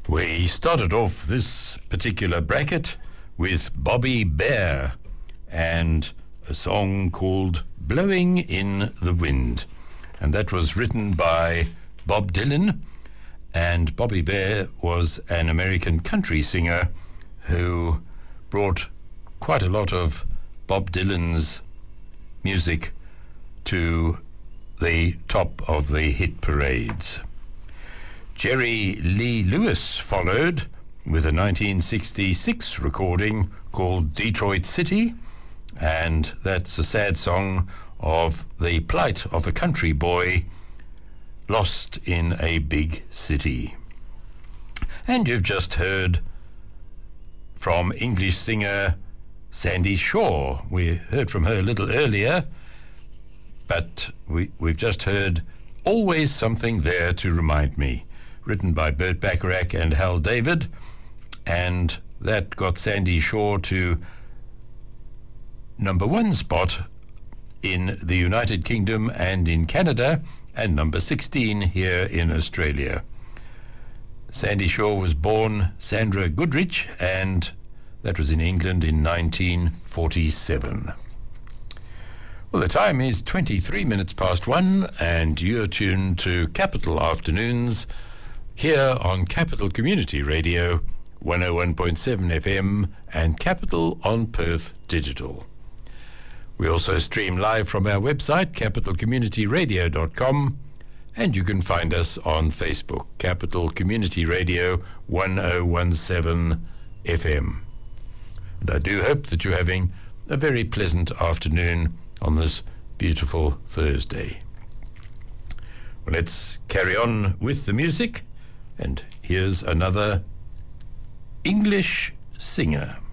We started off this particular bracket with Bobby Bare and a song called Blowing in the Wind. And that was written by Bob Dylan. And Bobby Bare was an American country singer who brought quite a lot of Bob Dylan's music to the top of the hit parades. Jerry Lee Lewis followed with a 1966 recording called Detroit City, and that's a sad song of the plight of a country boy lost in a big city. And you've just heard from English singer Sandie Shaw. We heard from her a little earlier, but we've just heard Always Something There to Remind Me, written by Burt Bacharach and Hal David, and that got Sandie Shaw to number 1 spot in the United Kingdom and in Canada, and number 16 here in Australia. Sandie Shaw was born Sandra Goodrich, and that was in England in 1947. Well, the time is 23 minutes past 1, and you're tuned to Capital Afternoons here on Capital Community Radio, 101.7 FM, and Capital on Perth Digital. We also stream live from our website, capitalcommunityradio.com, and you can find us on Facebook, Capital Community Radio 1017 FM. And I do hope that you're having a very pleasant afternoon on this beautiful Thursday. Well, let's carry on with the music, and here's another English singer.